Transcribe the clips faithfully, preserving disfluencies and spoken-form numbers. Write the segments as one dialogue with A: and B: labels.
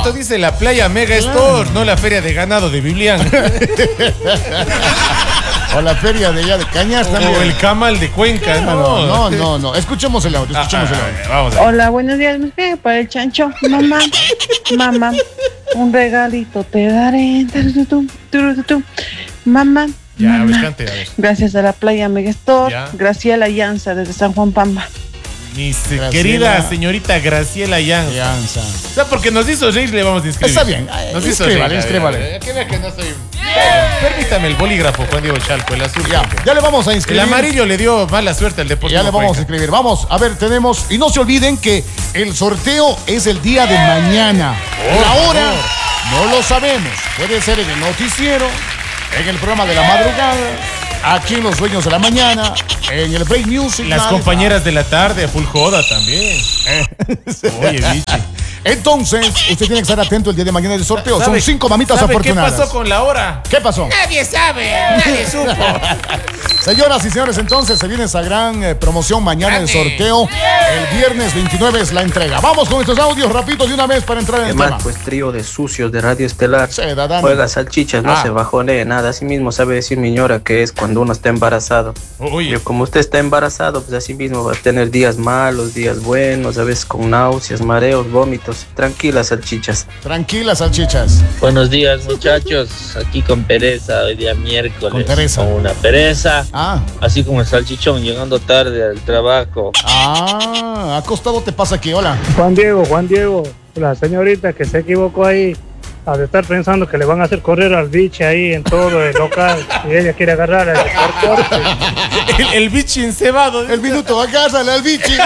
A: Esto dice la Playa Mega
B: Claro.
A: Store, no la feria de ganado de Biblián.
B: O la feria de allá de Cañas también.
A: O el Camal de Cuenca.
B: No, no, no, no, no. Escuchemos el audio, escuchemos el audio.
A: Vamos a ver.
C: Hola, buenos días, me escribe para el chancho. Mamá, mamá, un regalito te daré. Turututum, turututum. Mamá,
A: Ya, a ver,
C: mamá.
A: cante, a ver.
C: Gracias a la Playa Megastor,
A: Ya.
C: Graciela Llanza desde San Juan Pamba.
A: Mi se-
B: Graciela.
A: querida señorita Graciela Yang.
B: Alianza.
A: O sea, porque nos hizo reír, le vamos a inscribir.
B: Está bien.
A: Nos hizo
B: Inscríbale,
A: reír.
B: inscríbale.
A: Que vea que no soy... Permítame el bolígrafo, Juan Diego Chalco, el azul.
B: Ya, ya le vamos a
A: El
B: inscribir.
A: amarillo le dio mala suerte al Deportivo
B: Ya le vamos a
A: Cuenca.
B: escribir. Vamos, a ver, tenemos. Y no se olviden que el sorteo es el día de mañana. La hora no lo sabemos. Puede ser en el noticiero, en el programa de la madrugada, aquí en Los Sueños de la Mañana, en el Break Music.
A: Las
B: Night.
A: compañeras de la tarde, a full joda también. Oye, bichi.
B: Entonces, usted tiene que estar atento el día de mañana del sorteo. Son
A: ¿Sabe-
B: cinco mamitas
A: ¿sabe
B: afortunadas.
A: qué pasó con la hora?
B: ¿Qué pasó?
A: Nadie sabe, nadie supo.
B: Señoras y señores, entonces se viene esa gran eh, promoción mañana el
A: Grande.
B: sorteo. El viernes veintinueve es la entrega. Vamos con estos audios rapidito de una vez para entrar en
D: ¿Qué
B: el
D: más?
B: tema.
D: Pues trío de sucios de Radio Estelar.
B: Sí, Dadán.
D: Juega salchichas, no
B: Ah.
D: se bajonee nada. Así mismo sabe decir mi ñora que es cuando uno está embarazado.
A: Oye,
D: Yo, como usted está embarazado, pues así mismo va a tener días malos, días buenos, a veces con náuseas, mareos, vómitos. Tranquilas salchichas.
B: Tranquilas, salchichas.
E: Buenos días, muchachos. Aquí con pereza, hoy día miércoles.
B: Con pereza.
E: Con una pereza.
B: Ah,
E: Así como el salchichón, llegando tarde al trabajo.
B: ah, acostado te pasa aquí, hola.
F: Juan Diego, Juan Diego, la señorita que se equivocó ahí, ha de estar pensando que le van a hacer correr al biche ahí en todo el local y ella quiere agarrar al corte.
A: el, el bichi encebado.
B: El minuto, agárrale al bichi.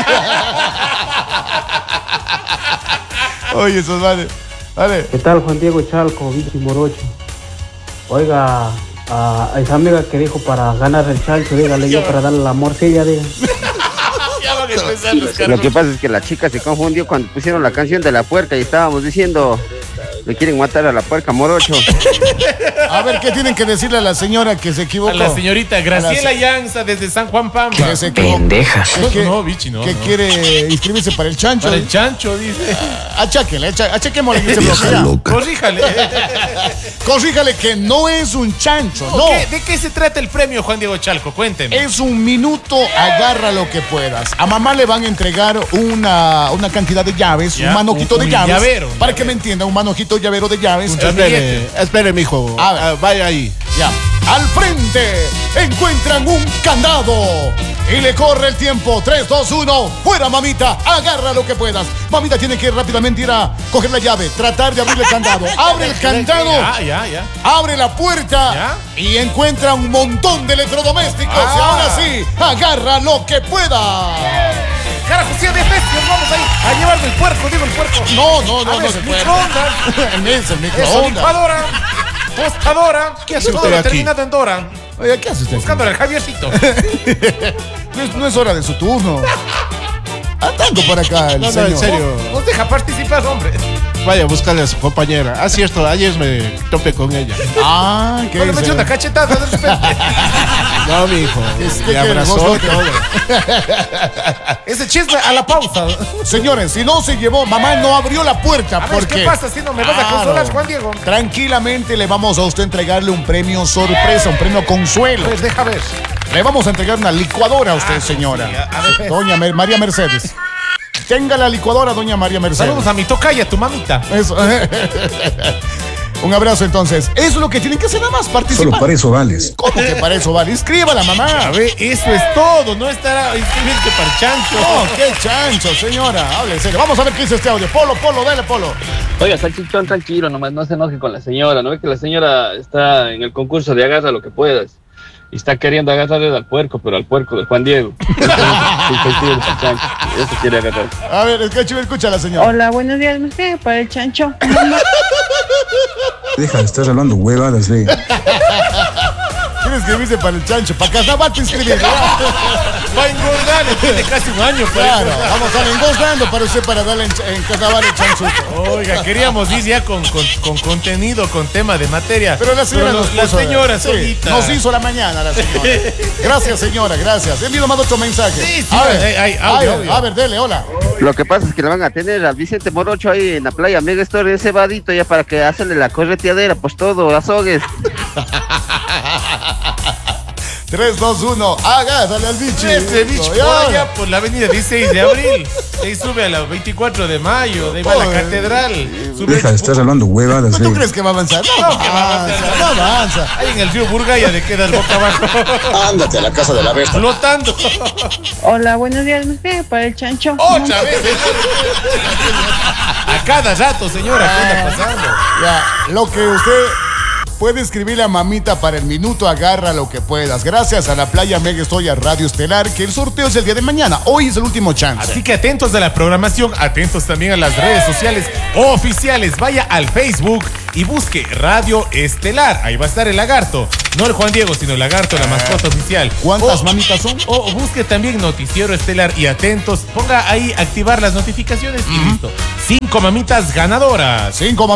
B: Oye, eso vale. Vale.
G: ¿Qué tal, Juan Diego Chalco, Vichy Morocho? Oiga, a, a esa amiga que dijo para ganar el chancho, dígale yo para darle la morcilla, diga.
A: Ya van a empezar los
H: Lo que
A: carros.
H: pasa es que la chica se confundió cuando pusieron la canción de la puerca y estábamos diciendo, le quieren matar a la puerca Morocho.
B: A ver, ¿qué tienen que decirle a la señora que se equivocó?
A: A la señorita Graciela
B: A la
A: Llanza desde San Juan Pamba.
B: Que se equivocó.
A: No,
B: Que-
A: no, bichi, no.
B: que
A: no.
B: quiere inscribirse para el chancho.
A: Para el chancho, dice.
B: Acháquenle, acha- achaquémosle que se bloquea.
A: Corríjale.
B: Corríjale que no es un chancho, no.
A: ¿Qué- ¿De qué se trata el premio, Juan Diego Chalco? Cuénteme.
B: Es un minuto, agarra lo que puedas. A mamá le van a entregar una, una cantidad de llaves,
A: Ya,
B: un manojito
A: un-
B: de
A: un
B: llaves.
A: llavero, un
B: para que
A: llavero.
B: me entienda, un manojito llavero de llaves.
A: Un chamillete.
I: Espere, espere, mijo.
B: A ver.
I: Ah, vaya ahí.
B: Ya. Al frente encuentran un candado. Y le corre el tiempo. tres, dos, uno. Fuera, mamita. Agarra lo que puedas. Mamita tiene que rápidamente ir a coger la llave. Tratar de abrir el candado. Abre el candado.
A: Ya, ya, ya.
B: Abre la puerta.
A: ¿Ya?
B: Y encuentra un montón de electrodomésticos.
A: Ah.
B: Y ahora sí, agarra lo que pueda.
A: Carajo, sí, de bestias, vamos ahí a llevarme el puerco, digo el puerco.
B: No, no, no,
A: A
B: no
A: ver,
B: se puede.
A: microondas.
B: El mes, el
A: Eso,
B: microondas.
A: licuadora, tostadora.
I: ¿Qué hace
A: todo
I: usted
A: lo
I: aquí?
A: terminado en Dora.
B: Oye, ¿qué hace usted?
A: Buscándole al Javiercito.
B: No es, no es hora de su turno. Atando para acá el
I: No, no,
B: señor.
I: en serio.
A: Nos deja participar, hombre.
I: Vaya a buscarle a su compañera. Ah, cierto, ayer me topé con ella.
B: Ah, ¿qué
A: Cuando me
B: dice?
A: echó una cachetada de repente.
I: No, mi hijo.
B: Es que
I: Me
B: que
I: abrazó
B: vos
I: y
B: no
I: todo.
A: Ese chisme a la pausa.
B: Señores, si no se llevó, mamá no abrió la puerta.
A: A ver,
B: porque
A: ¿qué pasa si no me vas a
B: Claro.
A: consolar, Juan Diego?
B: Tranquilamente le vamos a usted entregarle un premio sorpresa, un premio consuelo.
A: Pues deja ver.
B: Le vamos a entregar una licuadora a usted,
A: Ah,
B: señora.
A: sí, a- a ver.
B: Doña Mer- María Mercedes. Tenga la licuadora, doña María Mercedes.
A: Saludos a mi tocaya, tu mamita.
B: Eso. Un abrazo entonces. Eso es lo que tienen que hacer nada más, participar.
J: Solo para eso vales.
B: ¿Cómo que para eso vale? Inscríbala, mamá.
A: A ver, eso es todo. No estará inscribirte para el chancho.
B: No, qué chancho, señora. Hable en serio. Vamos a ver qué dice este audio. Polo, Polo, dale, Polo.
E: Oiga, salchichón, tranquilo, nomás no se enoje con la señora. ¿No ve que la señora está en el concurso de agarra lo que puedas? Y está queriendo agarrarle al puerco, pero al puerco de Juan Diego. Eso quiere agarrar.
B: A ver, escucha, escucha a la señora.
C: Hola, buenos días, me escribe para el chancho. Mamá,
J: Deja de estar hablando huevadas, ve.
B: Quiere inscribirse para el chancho. Para carnaval te inscribes.
A: Va a engordar. carnavales, tiene casi un año. por
B: Claro,
A: eso.
B: vamos a estar engordando para usted para darle en, en carnaval el chanchuto.
A: Oiga, queríamos ir ya con, con, con contenido, con tema de materia.
B: Pero la señora
A: Pero
B: nos
A: la
B: puso-
A: señora
B: sí,
A: solita.
B: nos hizo la mañana la señora. Gracias, señora, gracias. He enviado más otro mensaje.
A: Sí, sí,
B: a ver,
A: hay- hay
B: a
A: audio,
B: ver,
A: audio.
B: a ver, dele, hola.
H: Lo que pasa es que le van a tener al Vicente Morocho ahí en la playa Mega Store, ese vadito ya para que hacerle la correteadera, pues todo, azogues.
B: tres, dos, uno, agárrale al bicho.
A: Este bicho
B: Ya.
A: por allá por la avenida dieciséis de abril. Ahí sube a la veinticuatro de mayo, de ahí va a la
B: Joder.
A: catedral. Sube
J: Deja de estar hablando huevadas,
B: ¿Tú
J: Leo.
B: crees que va a avanzar? No,
A: No, que va a
B: avanza,
A: avanzar.
B: no avanza.
A: ahí en el río Burgaya de quedas boca abajo.
K: Ándate a la casa de la bestia.
A: Flotando.
C: Hola, buenos días, ¿me escribe para el chancho?
A: Otra vez. A cada rato, señora, ¿qué anda pasando?
B: Ya, lo que usted puede escribirle a mamita para el minuto, agarra lo que puedas. Gracias a la Playa Mega Estoy a Radio Estelar, que el sorteo es el día de mañana. Hoy es el último chance.
A: Así que atentos a la programación, atentos también a las redes sociales oficiales. Vaya al Facebook y busque Radio Estelar. Ahí va a estar el lagarto. No el Juan Diego, sino el lagarto, la mascota oficial.
B: ¿Cuántas
A: O-
B: mamitas son?
A: O busque también Noticiero Estelar y atentos. Ponga ahí activar las notificaciones y listo. Cinco mamitas ganadoras.
B: Cinco mamitas.